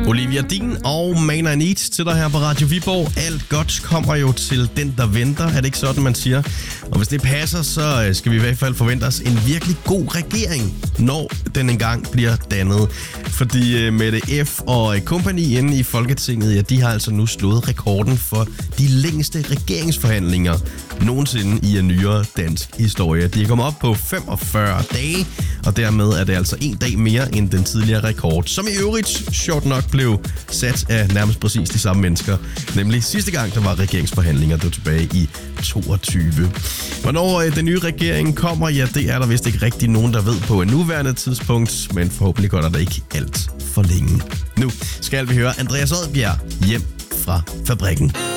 Olivia Dean og Man I Need til dig her på Radio Viborg. Alt godt kommer jo til den, der venter. Er det ikke sådan, man siger? Og hvis det passer, så skal vi i hvert fald forvente os en virkelig god regering, når den engang bliver dannet. Fordi Mette F. og kompagni inde i Folketinget, ja, de har altså nu slået rekorden for de længste regeringsforhandlinger nogensinde i en nyere dansk historie. De er kommet op på 45 dage, og dermed er det altså en dag mere end den tidligere rekord, som i øvrigt sjovt nok blev sat af nærmest præcis de samme mennesker. Nemlig sidste gang, der var regeringsforhandlinger, det var tilbage i 22. Hvornår den nye regering kommer, ja, det er der vist ikke rigtig nogen, der ved på et nuværende tidspunkt, men forhåbentlig går der ikke alt for længe. Nu skal vi høre Andreas Odbjerg hjem fra fabrikken.